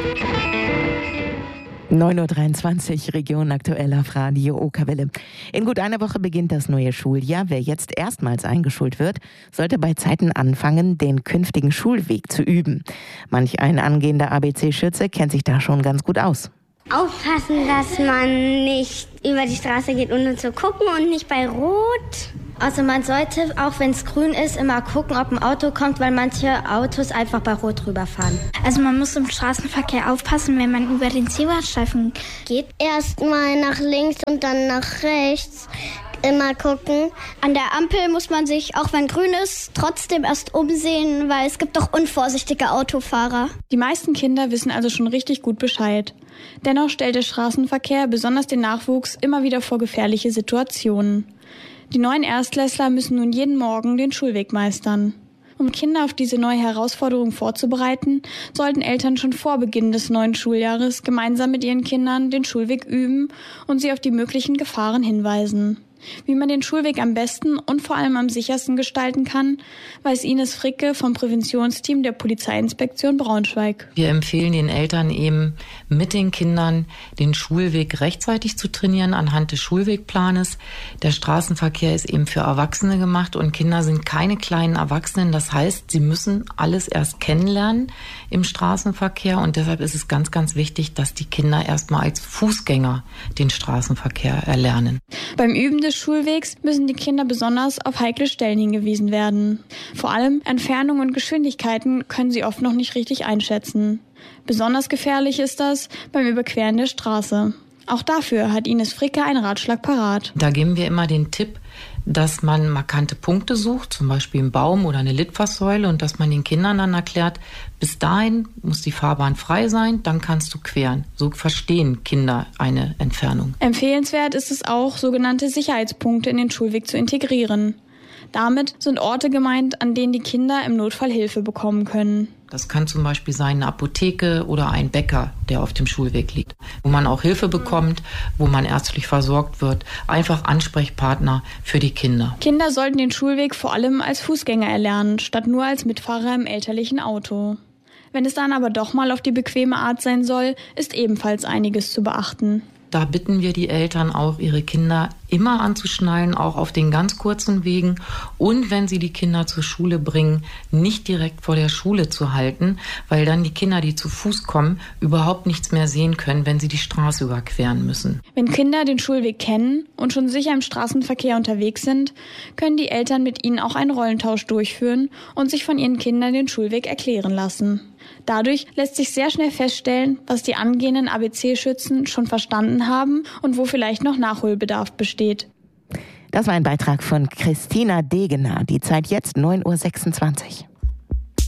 9:23 Uhr, Region aktuell auf Radio Okerwelle. In gut einer Woche beginnt das neue Schuljahr. Wer jetzt erstmals eingeschult wird, sollte bei Zeiten anfangen, den künftigen Schulweg zu üben. Manch ein angehender ABC-Schütze kennt sich da schon ganz gut aus. Aufpassen, dass man nicht über die Straße geht, ohne zu gucken und nicht bei Rot. Also man sollte, auch wenn es grün ist, immer gucken, ob ein Auto kommt, weil manche Autos einfach bei Rot rüberfahren. Also man muss im Straßenverkehr aufpassen, wenn man über den Zebrastreifen geht. Erstmal nach links und dann nach rechts. Immer gucken. An der Ampel muss man sich, auch wenn grün ist, trotzdem erst umsehen, weil es gibt doch unvorsichtige Autofahrer. Die meisten Kinder wissen also schon richtig gut Bescheid. Dennoch stellt der Straßenverkehr besonders den Nachwuchs immer wieder vor gefährliche Situationen. Die neuen Erstklässler müssen nun jeden Morgen den Schulweg meistern. Um Kinder auf diese neue Herausforderung vorzubereiten, sollten Eltern schon vor Beginn des neuen Schuljahres gemeinsam mit ihren Kindern den Schulweg üben und sie auf die möglichen Gefahren hinweisen. Wie man den Schulweg am besten und vor allem am sichersten gestalten kann, weiß Ines Fricke vom Präventionsteam der Polizeiinspektion Braunschweig. Wir empfehlen den Eltern eben mit den Kindern den Schulweg rechtzeitig zu trainieren anhand des Schulwegplanes. Der Straßenverkehr ist eben für Erwachsene gemacht und Kinder sind keine kleinen Erwachsenen. Das heißt, sie müssen alles erst kennenlernen im Straßenverkehr und deshalb ist es ganz, ganz wichtig, dass die Kinder erstmal als Fußgänger den Straßenverkehr erlernen. Beim Üben des Schulwegs müssen die Kinder besonders auf heikle Stellen hingewiesen werden. Vor allem Entfernungen und Geschwindigkeiten können sie oft noch nicht richtig einschätzen. Besonders gefährlich ist das beim Überqueren der Straße. Auch dafür hat Ines Fricke einen Ratschlag parat. Da geben wir immer den Tipp, dass man markante Punkte sucht, zum Beispiel einen Baum oder eine Litfaßsäule und dass man den Kindern dann erklärt, bis dahin muss die Fahrbahn frei sein, dann kannst du queren. So verstehen Kinder eine Entfernung. Empfehlenswert ist es auch, sogenannte Sicherheitspunkte in den Schulweg zu integrieren. Damit sind Orte gemeint, an denen die Kinder im Notfall Hilfe bekommen können. Das kann zum Beispiel sein eine Apotheke oder ein Bäcker, der auf dem Schulweg liegt, wo man auch Hilfe bekommt, wo man ärztlich versorgt wird. Einfach Ansprechpartner für die Kinder. Kinder sollten den Schulweg vor allem als Fußgänger erlernen, statt nur als Mitfahrer im elterlichen Auto. Wenn es dann aber doch mal auf die bequeme Art sein soll, ist ebenfalls einiges zu beachten. Da bitten wir die Eltern auch, ihre Kinder immer anzuschnallen, auch auf den ganz kurzen Wegen. Und wenn sie die Kinder zur Schule bringen, nicht direkt vor der Schule zu halten, weil dann die Kinder, die zu Fuß kommen, überhaupt nichts mehr sehen können, wenn sie die Straße überqueren müssen. Wenn Kinder den Schulweg kennen und schon sicher im Straßenverkehr unterwegs sind, können die Eltern mit ihnen auch einen Rollentausch durchführen und sich von ihren Kindern den Schulweg erklären lassen. Dadurch lässt sich sehr schnell feststellen, was die angehenden ABC-Schützen schon verstanden haben und wo vielleicht noch Nachholbedarf besteht. Das war ein Beitrag von Christina Degener. Die Zeit jetzt 9:26 Uhr.